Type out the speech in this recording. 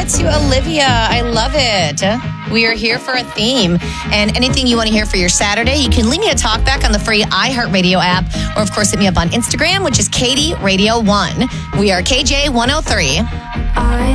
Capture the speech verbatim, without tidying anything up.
it to Olivia. I love it. We are here for a theme. And anything you want to hear for your Saturday, you can leave me a talk back on the free iHeartRadio app. Or, of course, hit me up on Instagram, which is Katie Radio one. We are K J one oh three.